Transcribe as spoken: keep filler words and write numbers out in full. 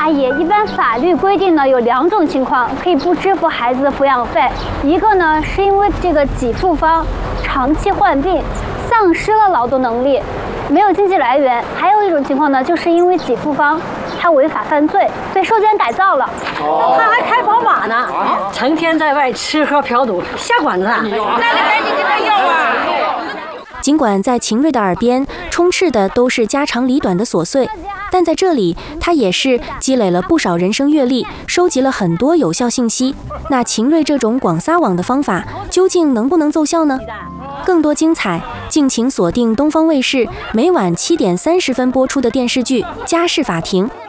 阿姨，一般法律规定呢有两种情况可以不支付孩子的抚养费，一个呢是因为这个给付方长期患病，丧失了劳动能力，没有经济来源；还有一种情况呢，就是因为给付方他违法犯罪，被收监改造了。 哦、他还开宝马呢，哦、成天在外吃喝嫖赌，下馆子。奶奶赶紧给他要啊！ 尽管在秦瑞的耳边充斥的都是家长里短的琐碎，但在这里，他也是积累了不少人生阅历，收集了很多有效信息。那秦瑞这种广撒网的方法，究竟能不能奏效呢？更多精彩，敬请锁定东方卫视每晚七点三十分播出的电视剧《家事法庭》。